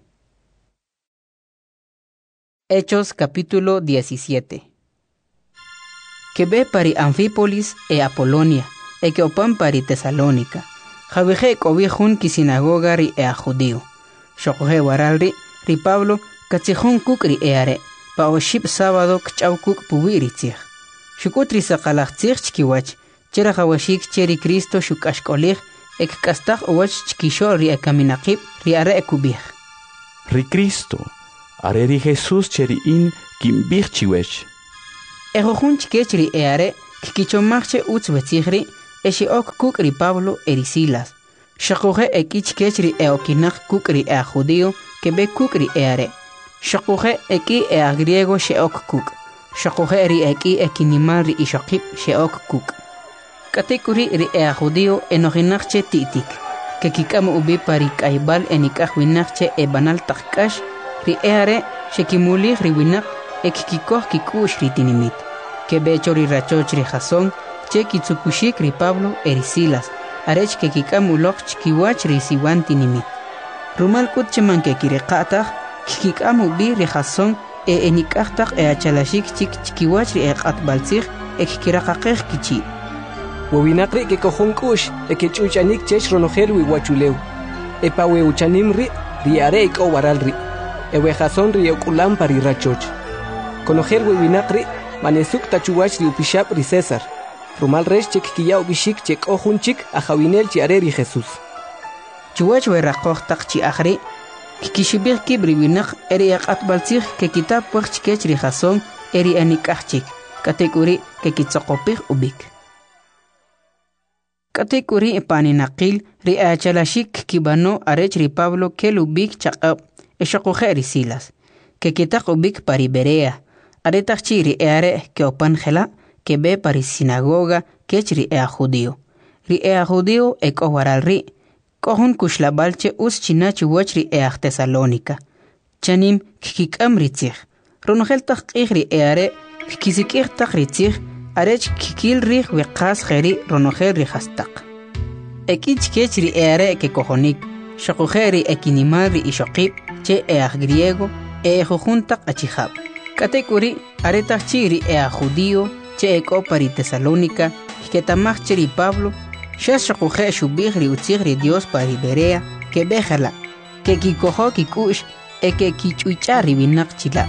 Hechos capítulo 17. Kebe pari Anfípolis e Apolonia, e que opan pari Tesalónica. Javije kobijun ki sinagoga ri ea judío. Xokoje waralri ri Pablo katzijun kuk ri eare, pa oship sábado kchaw kuk puwi ri tzij. Shukutri saqalaj tzij chkiwach, chera jawashik cheri Cristo shukashkolij, ek kastaj owach chkishol ri ekaminaqib ri are ekubij. ri Cristo, are ri Jesús cheri in kimbich chiwech. Ejojun chikech ri eare, kikichomachche utz betzigri, eshi ok kuk ri Pablo eri Silas. Shakuhe eki chikech ri eokinak kuk ri ea judío, kebe kuk ri eare. Shakuhe eki ea griego sheok kuk. Shakuhe ri eki ekinimal ri ishokip sheok kuk. Katekuri ri ea judío enoginakche titik. Kekikamu ubi parik aibal enikah winakche ebanal takkash, ri eare shekimuli ri winak ekikikoh kikush ri tinimit. Kebecho ri rachoch ri Jasón, che kitsukushik ri Pablo eri Silas, arech kekikamu lok chikiwach ri siwan tinimit. Rumal kutche mankekiriqatah, kikikamu bi ri Jasón enikahtak achalashik chik chikiwach ri eqatbalsik ekikiraqaqej kichi. Wawinakri ke kohon kush ekechuchanik chech ronojel wiwachuleu. Epa weuchanim ri are eko waral ri. Ewe Jasón ri okulam pari rachoch. Konojel wawinakri manesuk tachuwach ri upishap ri César. Rumal resh chek kiya ubishik chek ohun chik ajawinel chi are ri Jesús. Chuwach weraqoj tak chi akhri kikishibir kibri winak eri aqatbalsik ke kitab wach chikech ri Jasón eri anikachik. Katekuri ke kitsaqopih ubik. Katekuri paninaqil ri achalashik kibano arech ri Pablo kelubik chaqab eshaquhe eri Silas. Que kitaq ubik pari Berea. Aretachchi ri eare ke opanjela que be pari sinagoga kech ri ea judío. Ri ea judío ek owaral ri. Kohun kushlabalche us chinachi wach ri ea Tesalónica. Chanim kikikam ritzich. Ronogel taqih ri eare kikizikih taq ritzich. Arech kikil rih wiqas kheri ronojel ri hastak. Ekich kech ri eare ke kohonik. Shakujeri ekinimal ri ishokip che eah griego jujuntak achihab. Katekuri aretach chiri ea judío che eko pari Tesalónica que tamach chiri Pablo shas shakuje shubih ri utzig ri Dios pari Berea que bejala que kikoho kikush eke kichucha ri binak chila.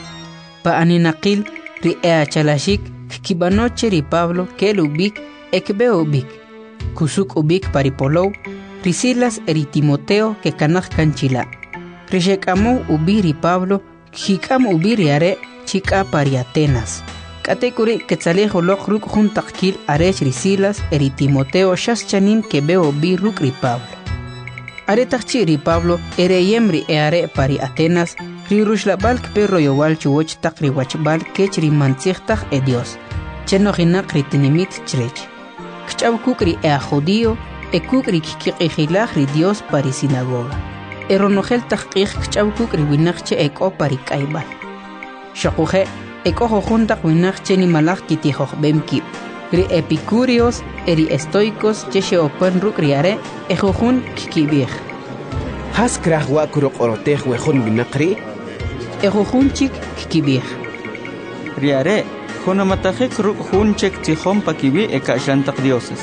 Pa aninaqil ri ea chalashik kibanoche ri Pablo que lubik ekbe ubik. Kusuk ubik pari Polou ri Silas eri Timoteo que kanach kanchila. Rishekamu ubiri Pablo hikam ubiri are chika pari Atenas. Katekuri ketzalejo lok ruk juntakil arech ri Silas eri Timoteo shas chanim que beo bi ruk ri Pablo. Are takchi ri Pablo ere yemri are pari Atenas ri rushlabalk perro yowal chuoch takri wachbal kech ri mantzihtak e Dios. Cheno hinak ri tinimit chrech. Kchaw kukri judío e kukri kikikijilaj ri Dios pari sinagoga. Eronogel taqih kchaw kukri winakche eko pari kaibal. Shakuje eko jojuntak winakche ni malak kitijoj bemkib. Ri epicúreos eri estoicos cheshe open ruk riare ejojun kikibij. Has kraj wakuro orotej wejun winakri? Ejojun chik kikibij. Riare jonamatajek ruk junchek tijom pakibi ekashantak dioses.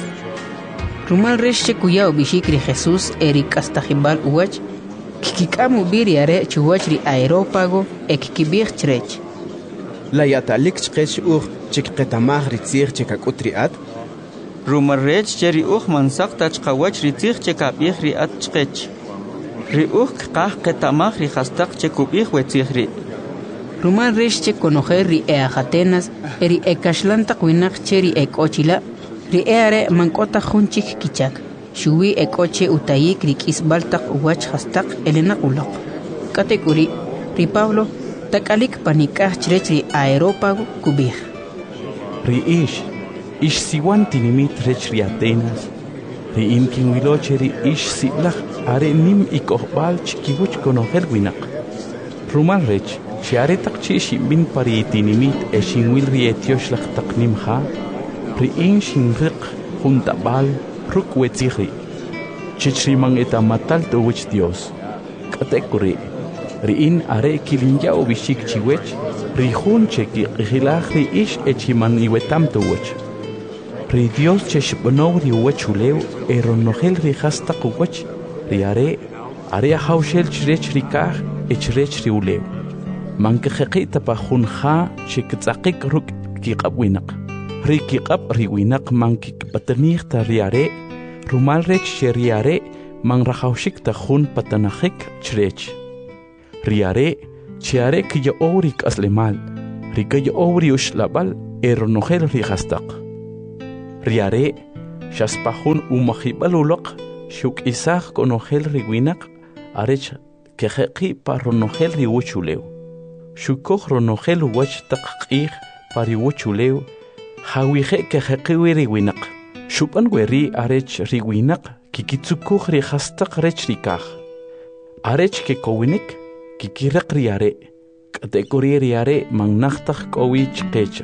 Rumal reshe kuya ubishikri Jesús eri kastajibal uwach kikikamu biriare chuwachri aerópago ekikibij chrech. La yatalik chqech chik qetamaj ritzir chekak'utriat. Rumar rech cheri mansak tachqawach ritzir chekabij riat chqech. Ri qaj qetamaj ri hastak chekubij wetzij ri. Rumal rech chekonojer ri Atenas eri ekashlantak winak cheri ekochila ri eare mankota junchik kichak. Shuwi ekoche utayik ri kisbaltak uwach hastak elena ulok. Katekuri ri Pablo takalik panikaj chrech ri aerópago kubij. Ri ish siwan tinimit rech ri Atenas. Ri inkinwiloche ri ish sitlach are nim ikohbal chikibuch konojel winak. Rumal rech chiare takchi shimbin pari tinimit eshinwil ri etioshlach taknimha. Ri shinriq juntabal ruk wetzihri. Chichriman etamatal towich Dios. Katekuri. Riin are kilinya ubishik chiwech. Rihun cheki gilach ri ish echiman iwetam towich. Ri Dios cheshbonow ri wechuleu eronogel ri hastak uwech. Ri are haushel chrech rikah echrech ri uleu. Mankejekita pa junja chiktzakik ruk kiqabwinak. Ri kiqab ri winak mankik patanir ta riare. Rumal rech cheriare man rahaushik ta jun patanajik chrech. riare chiare que yo orik aslemal rica yo obri ushlabal eronogel rihastaq riare shaspahun umahibalulok shuk isaq konogel riwinak arech kejeqi paronogel riwuchuleu shukoj ronogel wach taqqih pariwuchuleu hawije kejeqi riwinak shupan weri arech riwinak kikitsukuj rihastaq rech rikaj arech ke kowinik kikiraq riare kategori riare mangnaqtaq kowich qech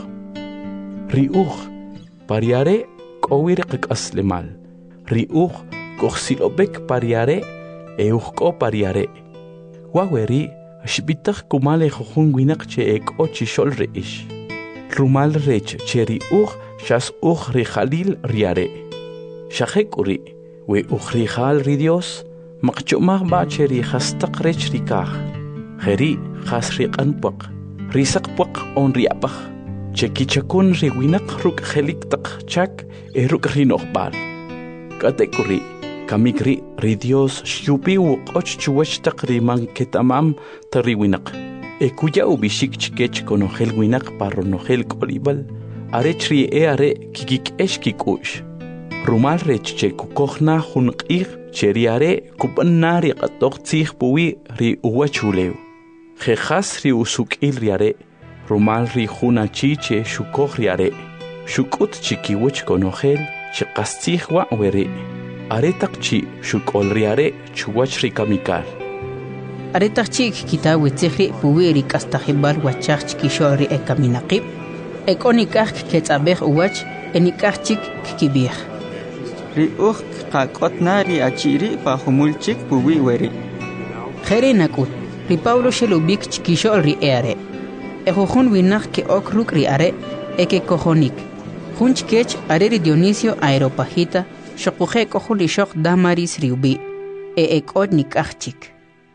riuj pariare kowir qaslemal riuj koxilobek pariare euqo pariare waweri shbitaq kumale khun winak che ek ochishol reish rumal rech cheri uj shas uj ri khalil riare shaqekuri we uj ri khal ri dios maqchumah ba cheri khastaq rech rikah kheri khas ri qanpaq risaq paq on riapaq chekichakun ri winak ruk khelik taq chak eruk ri noqbal katekuri kamikri ri dios shupi uqoch chuwach taq ri man ketamam tari winak ekuya ubishik chikech konogel winak paronogel kolibal arech ri are kikik eshkikush rumal rech che kukohna hunqih cheriare kupanari qatoq tsih puwi ri uwachuleu khas ri usukil riare rumal ri khuna chiche shukoj riare shukut chikiwich konogel chiqastih wa weri aretaqchi shukol riare chuwach ri kamikal aretaqchi kitawi tsihri puwi ri kastajibal wachach chikishol ri ekaminaqib ekonikaj ketsabej uwach enikajchik kibij ri uj qaqotna ri achiri pa humulchik puwi weri kheri nakut ri Pablo shelubik chikishol ri eare ejojun winak ke okruk ri are eke kojonik junchkech are ri Dionisio Areopagita shokuje kohuli shok Damaris riubi ekotnik achik.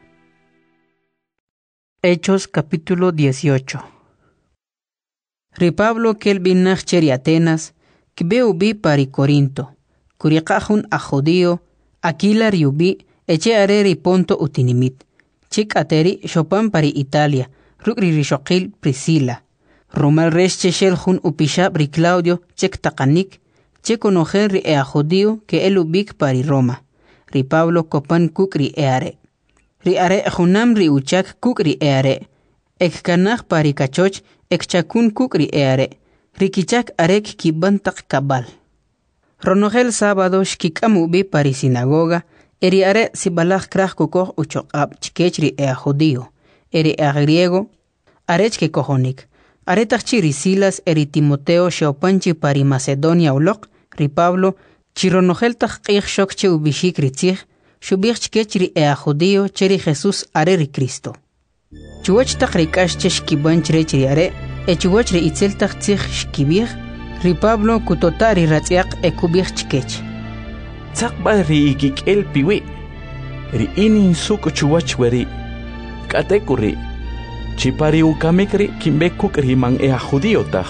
Hechos capítulo 18. Ri Pablo kelbinach cheri Atenas kbeubi pari Corinto kuriqajun a judío Aquila riubi eche are ri Ponto utinimit chik ateri shopan pari Italia rukri rishoqil Priscila Romal resh cheshel jun upishab ri Claudio chek taqanik chek onojen ri a judío que elubik pari Roma ri Pablo kopan kuk ri eare ri are junam ri uchak kuk ri eare ek kanaj pari kachoch ek chakun kuk ri eare ri kichak arek kibantak kabal ronogel sábado shkikamu bi pari sinagoga eri are sibalaj kraj kukoj uchoqab chikech ri a judío eri a griego arech ke kojonik aretach ri Silas eri Timoteo shopanchi pari Macedonia ulok ri Pablo chironogel taqih shokche ubishik ri tzih shubich chikech ri a judío cheri Jesús are ri Cristo chuwach taq ri kash cheshkibanch rech ri are echuwach ri itzel taq tzih shkibij ri Pablo kutotari ratziaq ekubich chikech Tsaqba ri ikikel piwi ri inin suk chuwach weri katekuri chipari ukamikri kimbekuk ri man ea judío taj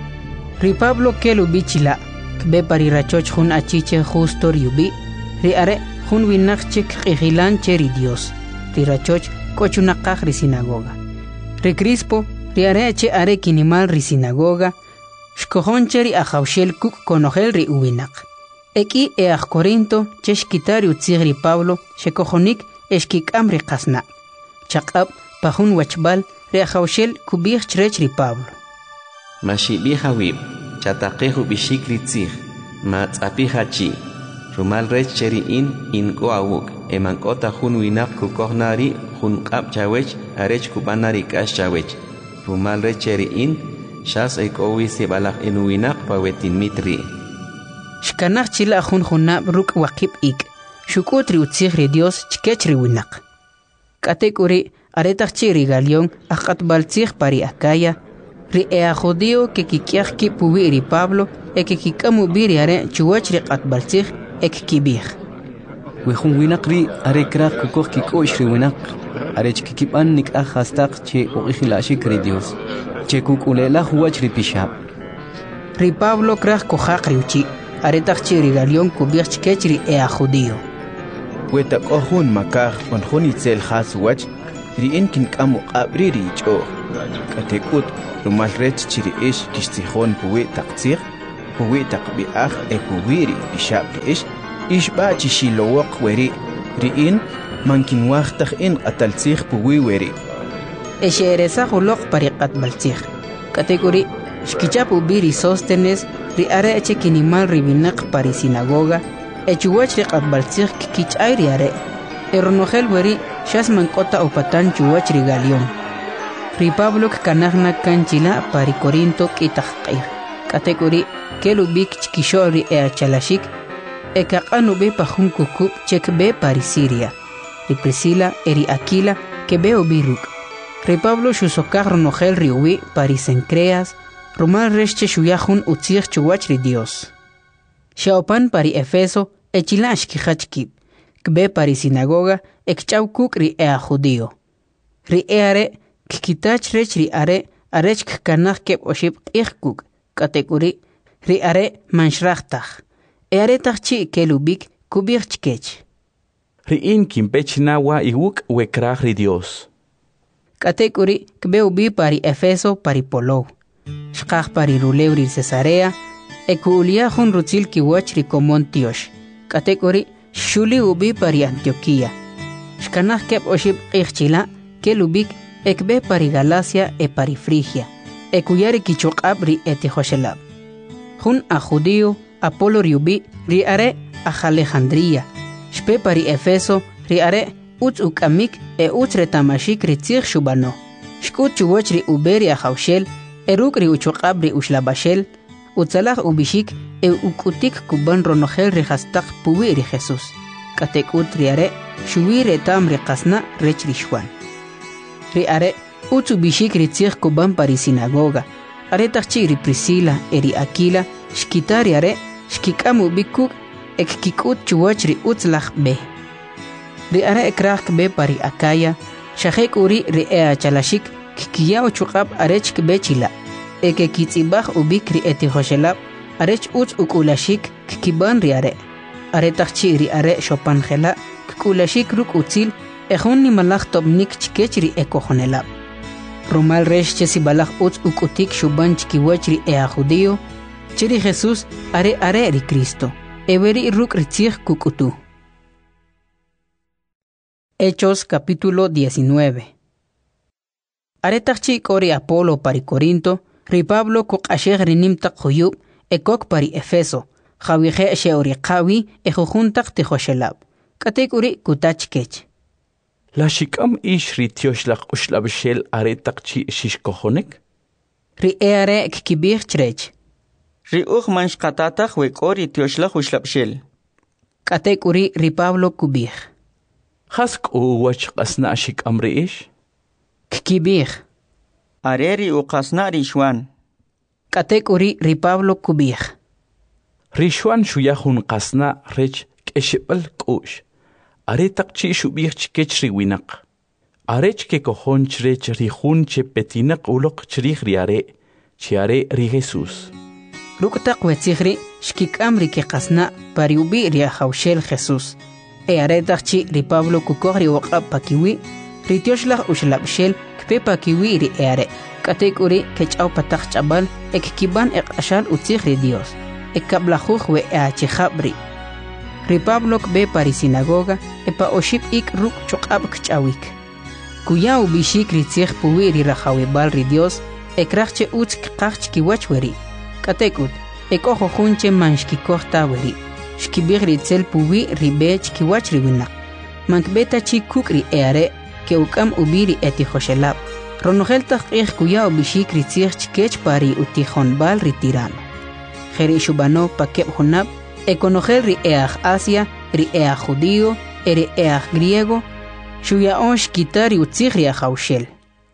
ri Pablo kelu bichila kbe pari rachoch jun achiche justo riubi ri are jun winak chik qijilan cheri Dios ri rachoch kochunaqaj ri sinagoga ri Crispo ri are che are kinimal ri sinagoga shkojon cheri ajawshel kuk konogel ri uwinak eki eaj Corinto cheshkitari utzig ri Pablo shekojonik eshkikam ri qasna chaqab pajun wachbal ri ajawshel kubij chrech ri Pablo Mashibi hawib chataqihu bishik ri tzig ma tzapiha chi rumal rech cheri in go awuk emankota jun winak kukohnari jun qab chawech arech kubanari kash chawech rumal rech cheri shas ekowi sibalaj en winak pawetin mitri shkanaj chila jun junab ruk waqib ik shukut ri utzig ri Dios chikech ri winak katekuri aretach ri Galión aqatbal tzig pari Acaya ri ea judío que kikiaj ki puwi ri Pablo e que kikamu biri are chuwach ri qatbal tzig ek kibij wejun winak ri are kraq kukoj kikosh ri winak are chkikiban nik ajastaq che uqijilashik ri Dios che kukulela huwach ri pishab ri Pablo kraq kojaq ri uchi aretach ri Galión kubij chikech ri ea judío weta kohun makaj on jun itzel has wach ri'in kink'amu q'abri ri'ch'o'j k'atek'ut rumal rech chiri'ix kixtzijon puwi' taq tziij puwi' taq b'i'aj puwi' ri pixab' ri'ix ixb'a' chixilowoq weri' ri'in mankinwaj taj in q'atal tziij puwi' weri' Exereza uloq pariqat baltzij. Kategori xkichap ubiri Sóstenes ri are eche kinimal ribinak pari sinagoga echuwach ri qat baltzij kikichay ri are. Eronogel weri shas mankota upatan chuwach ri Galión. Ri Pablo kanagna kanchila pari Corinto kitaqqay. Kategori kelubik chkisho ri chalashik ekaqanu be pajun kukup chek be pari Siria. Ri Priscila eri Aquila que be ubiruk. Ri Pablo shusokar nogel riwi pari Sencreas, rumal resche shuyahun utzich chuwach ri Dios. Shaopan pari Efeso, echilash kihachkib, kbe pari sinagoga, ekchaukuk ri judío. Ri are, kikitach rech ri are, arech kanach keb oshib ichkuk, kategori, ri are manshrachtach. Are tachchi kelubik kubich chkech. Ri in kimpech nawa iwuk wekrach ri Dios. Kategori kbe ubi pari Efeso pari Polo. Shkach pari Ruleu ri Cesarea, ekulia hun rutzil kiwach ri Komon Tiosh. Kategori shuli ubi pari Antioquía. Shkanach keb oshib ichchila, kelubik ekbe pari Galacia pari Frigia. Ekuyari kichokab ri Etihoshelab. Hun a judío, Apolo riubi ri are a Alejandría. Shpe pari Efeso ri are uts ukamik uts retamashik ri tzich shubano. Shkut chuwach ri uberi a Jaushel, eruk ri uchokab ri ushlabashel, utzalach ubishik ukutik kuban ronogel ri hastak puwi ri Jesus. Katekut ri are shuwi retam ri kasna rech ri shwan. Ri are uts ubishik ri tzich kuban pari sinagoga. Are tachchi ri Priscila eri Aquila, shkitari are shkikamu bikuk ekkikut chuwach ri utzlach be. Ri are ekrak be pari Acaya, shahek uri ri chalashik kikiya uchukab arech be chila. Eke kitzibach ubik ri Etihoshelab, arech utz ukulashik kikiban ri are. Are tachchi ri are shopanjela, kikulashik ruk utzil, ejun ni malach tobnik chikech ri ekojonelab. Rumal resh chesibalach utz ukutik shuban chikiwach ri judío, chiri Jesús are ri Cristo. Everi ruk ritzich kukutu. Hechos capítulo 19. Aretachchi kori Apolo pari Corinto, ri Pablo kuk asheg rinimtak huyub, ekok pari Efeso, jawihe sheorikawi ejujuntak tihoshelab. Katek uri kutachkech. La shikam ish ri tioshlach ushlabshel aretachchi shishkohonek? Ri are kikibich chrech. Ri mansh katatach wekori tioshlach ushlabshel. Katek uri ri Pablo kubich. Hask uwach qasna shikam ri ish? Kikibich. Areri uqasna ri shwan. Katek uri ri Pablo kubich. Ri shwan shuyahun qasna rech keshibal kush. Aretachchi shubich chkech ri winak. Arech ke kohon chrech ri hun che petinak ulok chrich ri are. Chiare ri Jesus. Luktak wetzihri shkikam ri ke qasna pariubi ri Jaushel Jesus. Aretachchi ri Pablo kukori waqab pakiwi, ri tioshlach ushlabshel kpe pakiwi ri are. Katek uri kechau patach chabal ekkiban ashal utzich ri Dios. Ekablajuj we achichabri. Ri Pablo kbe pari sinagoga epa oship ik ruk chokab kchawik. Kuya ubishik ri tzich puwi ri rajawibal ri Dios ekrachche utz kqachch kiwach weri. Katekut ekojo junche manshkikohta weri. Shkibir ri tzel puwi ri bech kiwach ri winak. Mankbeta chi kuk ri are ke ukam ubiri Etihoshelab. Ronogel taqih kuya ubishik ri tzich chkech pari utihonbal ri tirano. Jeri shubano pakeb honab ekonogel ri Asia, ri judío, ri griego, shuya onsh kitari utzich ri Jaushel.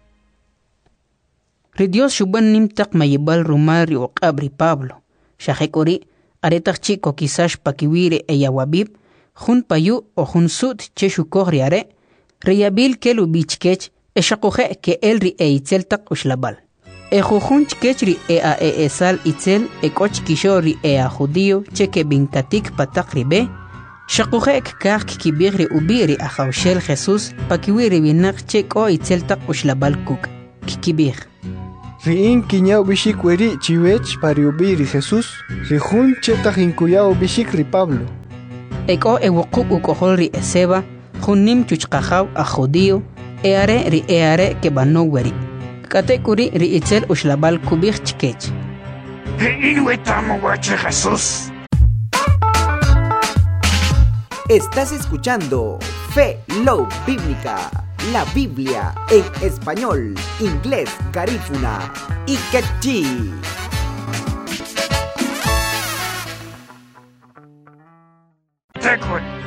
Ri Dios shuban nimtak mayibal rumar ri uqab ri Pablo. Shahekori aretachchi kokisash pakiwiri yawabib, jun payu o jun sut cheshukor ri are, riyabil kelu bichkech eshakoje ke el ri itzel tak ushlabal. Ejujun chkech ri esal itzel ekoch kishor ri judío cheke binkatik patak ribe, Shaqujek kaq kibigri ubiri akhawshel Jesus pakiwiri winaq cheko itzeltaq ushlabalkuk kikibig. Riin kiñaw bishik weri chiwech pariubiri Jesús, rijun chetaq inkuyaw bishik ri Pablo. Eko ewuquk ukohol ri Eseba, junnim chuchqajaw a judío, eare kebano weri. Katekuri ri itzel ushlabal kubig chikech. Riin wetamo wache Jesús. Estás escuchando Fe Love Bíblica, la Biblia en español, inglés, garífuna y quechí. Te